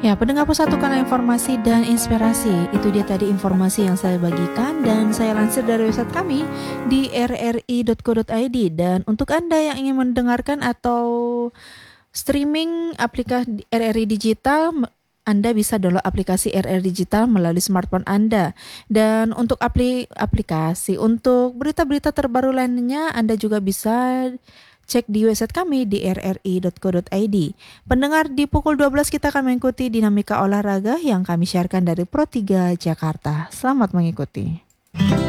Ya, pendengar Persatukan Informasi dan Inspirasi. Itu dia tadi informasi yang saya bagikan dan saya lansir dari website kami di rri.co.id. Dan untuk Anda yang ingin mendengarkan atau streaming aplikasi RRI Digital, Anda bisa download aplikasi RRI Digital melalui smartphone Anda. Dan untuk aplikasi, untuk berita-berita terbaru lainnya, Anda juga bisa cek di website kami di rri.co.id. Pendengar, di pukul 12 kita akan mengikuti dinamika olahraga yang kami siarkan dari Pro 3 Jakarta. Selamat mengikuti.